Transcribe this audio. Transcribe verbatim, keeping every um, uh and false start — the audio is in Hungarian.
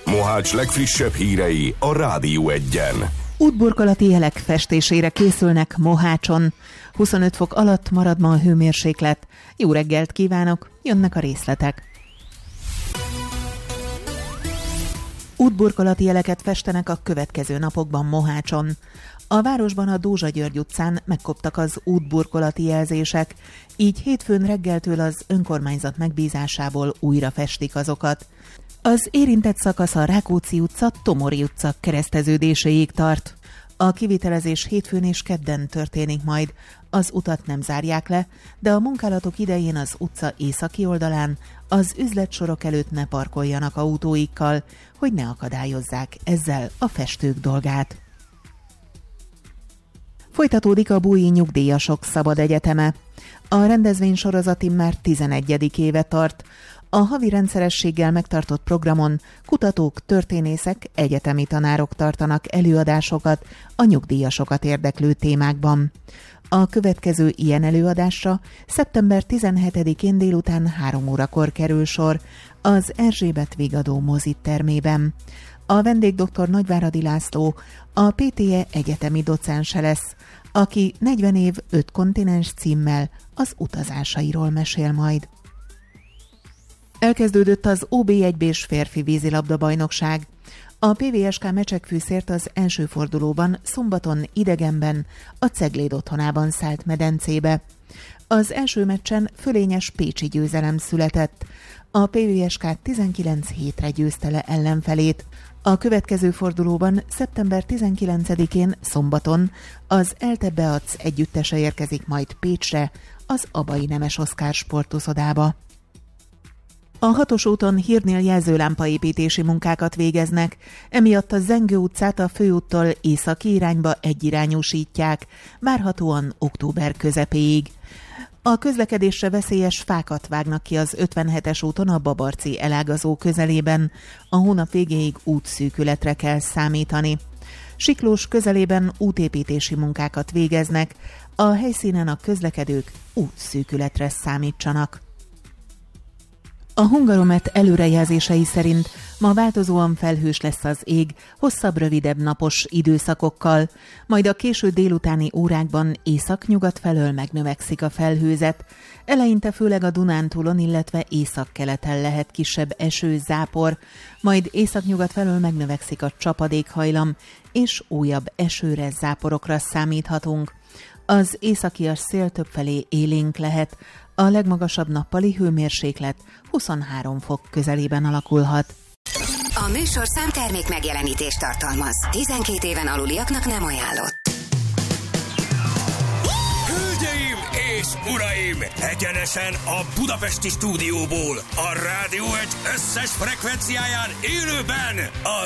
Mohács legfrissebb hírei a Rádió Egyen. Útburkolati jelek festésére készülnek Mohácson. huszonöt fok alatt marad ma a hőmérséklet. Jó reggelt kívánok, jönnek a részletek. Útburkolati jeleket festenek a következő napokban Mohácson. A városban a Dózsa György utcán megkoptak az útburkolati jelzések, így hétfőn reggeltől az önkormányzat megbízásából újra festik azokat. Az érintett szakasz a Rákóczi utca, Tomori utca kereszteződéséig tart. A kivitelezés hétfőn és kedden történik majd. Az utat nem zárják le, de a munkálatok idején az utca északi oldalán az üzletsorok előtt ne parkoljanak autóikkal, hogy ne akadályozzák ezzel a festők dolgát. Folytatódik a Bújji Nyugdíjasok Szabad Egyeteme. A rendezvénysorozat immár tizenegyedik éve tart. A havi rendszerességgel megtartott programon kutatók, történészek, egyetemi tanárok tartanak előadásokat a nyugdíjasokat érdeklő témákban. A következő ilyen előadásra szeptember tizenhetedikén délután három órakor kerül sor az Erzsébet Vigadó mozitermében. A vendég dr. Nagyváradi László, a pé té e egyetemi docense lesz, aki negyven év öt kontinens címmel az utazásairól mesél majd. Elkezdődött az o bé egy bés férfi vízilabda bajnokság. A pé vé es ká Mecsekfűszért az első fordulóban szombaton idegenben a Cegléd otthonában szállt medencébe. Az első meccsen fölényes pécsi győzelem született. A pé vé es ká tizenkilenc hétre győzte le ellenfelét. A következő fordulóban szeptember tizenkilencedikén szombaton az Elte Beac együttese érkezik majd Pécsre, az Abai Nemes Oszkár sportuszodába. A hatos úton hírnél jelzőlámpaépítési munkákat végeznek, emiatt a Zengő utcát a főúttól északi irányba egyirányúsítják, várhatóan október közepéig. A közlekedésre veszélyes fákat vágnak ki az ötvenhetes úton a Babarci elágazó közelében, a hónap végéig útszűkületre kell számítani. Siklós közelében útépítési munkákat végeznek, a helyszínen a közlekedők útszűkületre számítsanak. A Hungaromet előrejelzései szerint ma változóan felhős lesz az ég, hosszabb, rövidebb napos időszakokkal, majd a késő délutáni órákban észak-nyugat felől megnövekszik a felhőzet. Eleinte főleg a Dunántúlon, illetve északkeleten lehet kisebb eső, zápor, majd észak-nyugat felől megnövekszik a csapadékhajlam, és újabb esőre, záporokra számíthatunk. Az északias szél többfelé élénk lehet, a legmagasabb nappali hőmérséklet huszonhárom fok közelében alakulhat. A műsorszám termék megjelenítést tartalmaz. tizenkét éven aluliaknak nem ajánlott. Hölgyeim és uraim! Egyenesen a budapesti stúdióból, a Rádió Egy összes frekvenciáján élőben a